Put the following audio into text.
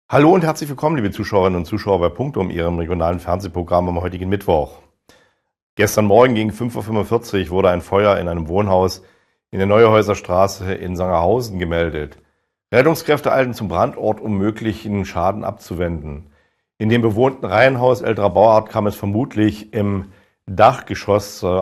Hallo und herzlich willkommen, liebe Zuschauerinnen und Zuschauer bei Punktum, Ihrem regionalen Fernsehprogramm am heutigen Mittwoch. Gestern Morgen gegen 5:45 Uhr wurde ein Feuer in einem Wohnhaus in der Neuehäuser Straße in Sangerhausen gemeldet. Rettungskräfte eilten zum Brandort, um möglichen Schaden abzuwenden. In dem bewohnten Reihenhaus älterer Bauart kam es vermutlich im Dachgeschoss